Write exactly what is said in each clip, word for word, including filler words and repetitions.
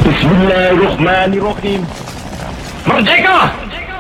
Bismillahirrahmanirrahim. Merdeka!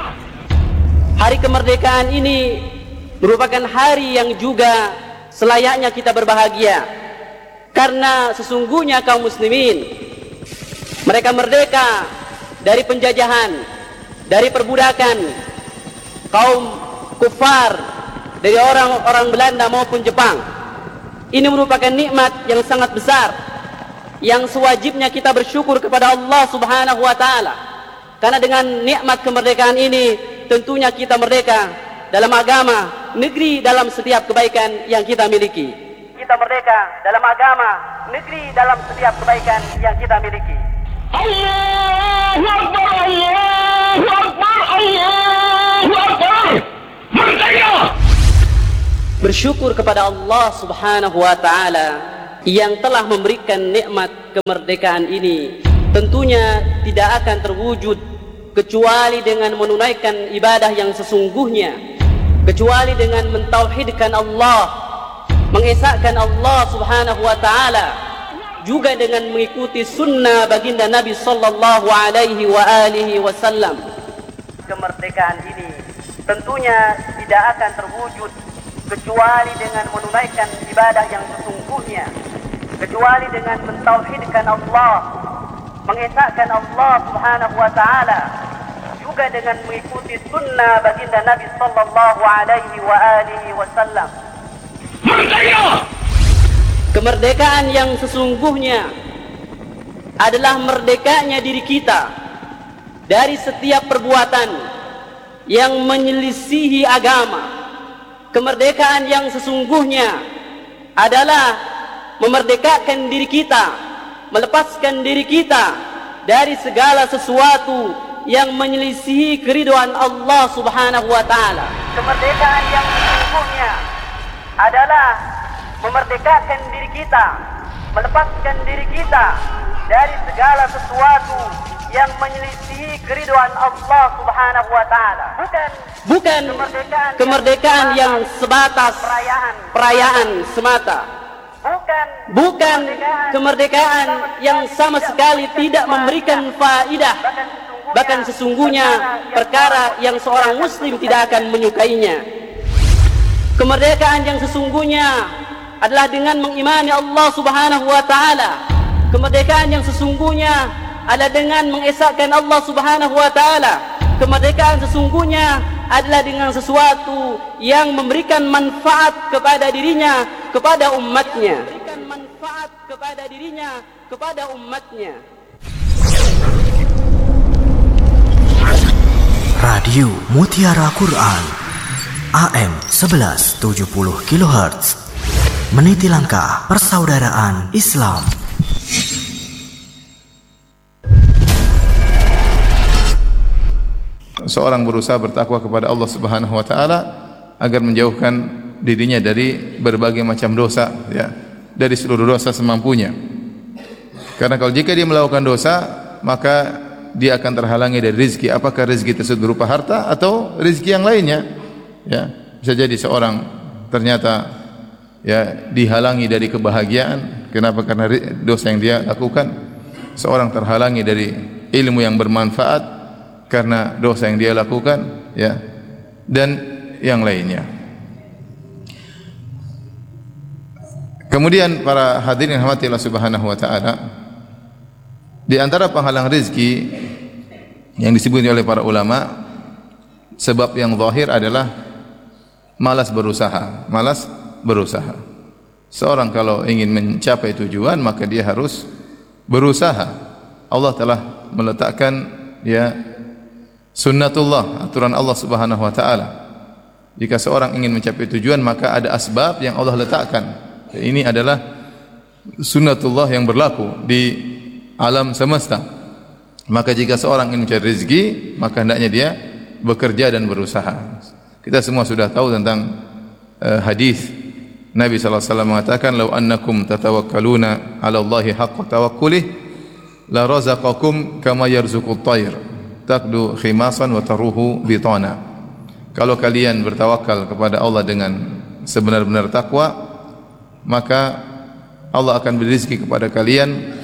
Hari kemerdekaan ini merupakan hari yang juga selayaknya kita berbahagia, karena sesungguhnya kaum muslimin mereka merdeka dari penjajahan, dari perbudakan kaum kufar, dari orang-orang Belanda maupun Jepang. Ini merupakan nikmat yang sangat besar, yang sewajibnya kita bersyukur kepada Allah Subhanahu wa taala. Karena dengan nikmat kemerdekaan ini tentunya kita merdeka dalam agama, negeri, dalam setiap kebaikan yang kita miliki. Kita merdeka dalam agama, negeri, dalam setiap kebaikan yang kita miliki. Allahu Akbar, Allahu Akbar, Allahu Akbar. Merdeka! Bersyukur kepada Allah Subhanahu wa taala yang telah memberikan nikmat kemerdekaan ini. Tentunya tidak akan terwujud kecuali dengan menunaikan ibadah yang sesungguhnya, kecuali dengan mentauhidkan Allah, mengesahkan Allah Subhanahu wa taala, juga dengan mengikuti sunnah baginda Nabi sallallahu alaihi wa alihi wasallam. Kemerdekaan ini tentunya tidak akan terwujud kecuali dengan menunaikan ibadah yang sesungguhnya, kecuali dengan mentauhidkan Allah, mengesahkan Allah Subhanahu wa taala, juga dengan mengikuti sunnah baginda Nabi sallallahu alaihi wa alihi wasallam. Merdeka! Kemerdekaan yang sesungguhnya adalah merdekanya diri kita dari setiap perbuatan yang menyelisihi agama. Kemerdekaan yang sesungguhnya adalah memerdekakan diri kita, melepaskan diri kita dari segala sesuatu yang menyelisihi keridhaan Allah Subhanahu wa taala. Kemerdekaan yang sesungguhnya adalah memerdekakan diri kita, melepaskan diri kita dari segala sesuatu yang menyelisihi keridhaan Allah Subhanahu wa taala. Bukan bukan kemerdekaan, kemerdekaan yang, yang sebatas perayaan, perayaan semata. Bukan bukan kemerdekaan yang sama sekali tidak memberikan faedah, bahkan sesungguhnya perkara yang seorang muslim tidak akan menyukainya. Kemerdekaan yang sesungguhnya adalah dengan mengimani Allah Subhanahu wa taala. Kemerdekaan yang sesungguhnya adalah dengan mengesahkan Allah Subhanahu wa taala. Kemerdekaan sesungguhnya adalah dengan sesuatu yang memberikan manfaat kepada dirinya, kepada umatnya. Memberikan manfaat kepada dirinya, kepada umatnya. Radio Mutiara Quran A M sebelas tujuh puluh kilohertz, meniti langkah persaudaraan Islam. Seorang berusaha bertakwa kepada Allah Subhanahu wa taala agar menjauhkan dirinya dari berbagai macam dosa, ya, dari seluruh dosa semampunya. Karena kalau jika dia melakukan dosa, maka dia akan terhalangi dari rezeki, apakah rezeki tersebut berupa harta atau rezeki yang lainnya. Ya, bisa jadi seorang ternyata ya dihalangi dari kebahagiaan. Kenapa? Karena dosa yang dia lakukan. Seorang terhalangi dari ilmu yang bermanfaat karena dosa yang dia lakukan, ya, dan yang lainnya. Kemudian para hadirin yang dirahmati Allah Subhanahu wa taala, di antara penghalang rezeki yang disebut oleh para ulama, sebab yang zahir adalah malas berusaha, malas berusaha. Seorang kalau ingin mencapai tujuan, maka dia harus berusaha. Allah telah meletakkan, ya, sunnatullah, aturan Allah Subhanahu wa taala. Jika seorang ingin mencapai tujuan, maka ada asbab yang Allah letakkan. Ini adalah sunnatullah yang berlaku di alam semesta. Maka jika seorang ingin mencari rezeki, maka hendaknya dia bekerja dan berusaha. Kita semua sudah tahu tentang uh, hadis Nabi sallallahu alaihi wasallam mengatakan, "Lau annakum tatawakkaluna 'ala Allahi haqqa tawakkulih, la razaqakum kama yarzuqut tayr." Takdu khimasan wa taruhu bitana. Kalau kalian bertawakal kepada Allah dengan sebenar-benar takwa, maka Allah akan beri rezeki kepada kalian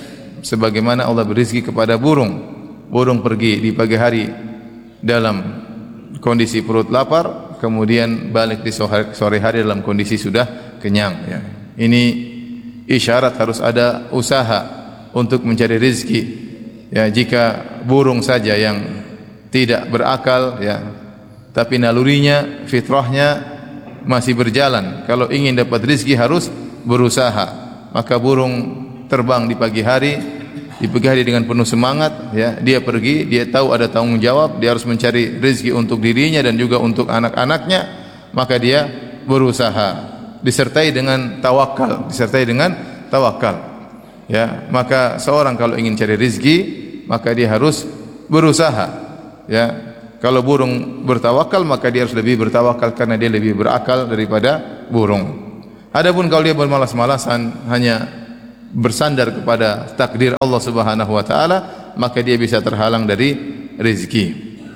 sebagaimana Allah berizki kepada burung. Burung pergi di pagi hari dalam kondisi perut lapar, kemudian balik di sore hari dalam kondisi sudah kenyang, ya. Ini isyarat harus ada usaha untuk mencari rezeki. Ya, jika burung saja yang tidak berakal, ya, tapi nalurinya, fitrahnya masih berjalan, kalau ingin dapat rezeki harus berusaha. Maka burung terbang di pagi hari, di pagi hari dengan penuh semangat, ya, dia pergi, dia tahu ada tanggung jawab, dia harus mencari rezeki untuk dirinya dan juga untuk anak-anaknya, maka dia berusaha, disertai dengan tawakal, disertai dengan tawakal. Ya, maka seorang kalau ingin cari rezeki, maka dia harus berusaha. Ya, kalau burung bertawakal, maka dia harus lebih bertawakal karena dia lebih berakal daripada burung. Adapun kalau dia bermalas-malasan, hanya bersandar kepada takdir Allah Subhanahu wa taala, maka dia bisa terhalang dari rezeki.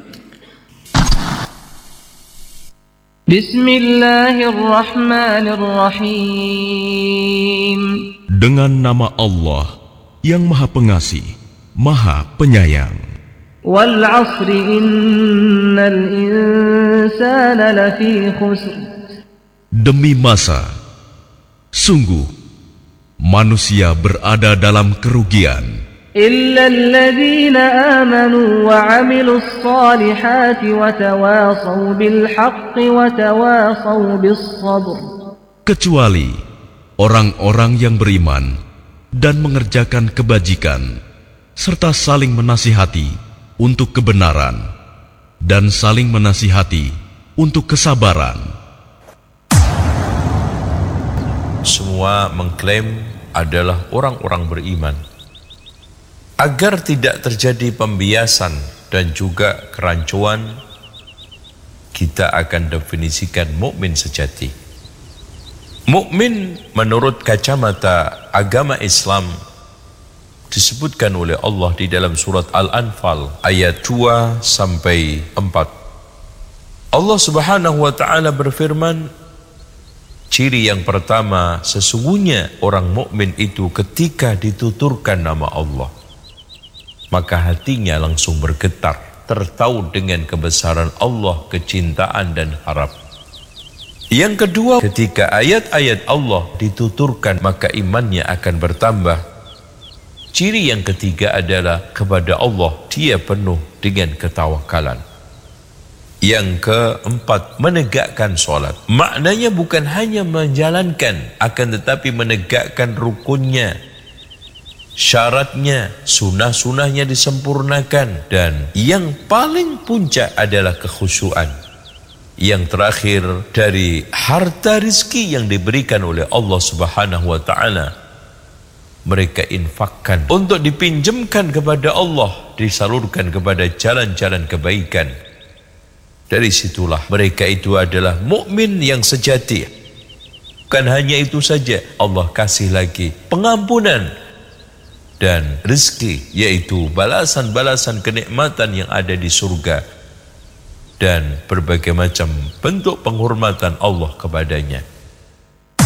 Bismillahirrahmanirrahim. Dengan nama Allah yang Maha Pengasih, Maha Penyayang. Wal 'asri innal insana lafi khusr. Demi masa, sungguh manusia berada dalam kerugian. Illa alladhina amanu wa 'amilus salihati wa tawasaw bil haqqi wa tawasaw bis sabr. Kecuali orang-orang yang beriman dan mengerjakan kebajikan serta saling menasihati untuk kebenaran dan saling menasihati untuk kesabaran. Semua mengklaim adalah orang-orang beriman. Agar tidak terjadi pembiasan dan juga kerancuan, kita akan definisikan mukmin sejati. Mukmin menurut kacamata agama Islam disebutkan oleh Allah di dalam surat Al-Anfal ayat dua sampai empat. Allah Subhanahu wa taala berfirman, ciri yang pertama, sesungguhnya orang mukmin itu ketika dituturkan nama Allah, maka hatinya langsung bergetar, tertaut dengan kebesaran Allah, kecintaan dan harap. Yang kedua, ketika ayat-ayat Allah dituturkan, maka imannya akan bertambah. Ciri yang ketiga adalah kepada Allah dia penuh dengan ketawakalan. Yang keempat, menegakkan sholat. Maknanya bukan hanya menjalankan, akan tetapi menegakkan rukunnya, syaratnya, sunnah-sunnahnya disempurnakan. Dan yang paling puncak adalah kekhusyuan. Yang terakhir, dari harta rizki yang diberikan oleh Allah Subhanahu wa ta'ala, mereka infakkan untuk dipinjamkan kepada Allah, disalurkan kepada jalan-jalan kebaikan. Dari situlah mereka itu adalah mukmin yang sejati. Bukan hanya itu saja, Allah kasih lagi pengampunan dan rezeki, yaitu balasan-balasan kenikmatan yang ada di surga dan berbagai macam bentuk penghormatan Allah kepadanya.